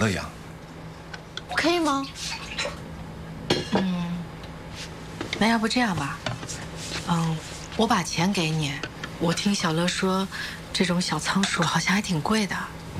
乐养。 可以吗？ 那要不这样吧，我把钱给你。我听小乐说，这种小仓鼠好像还挺贵的。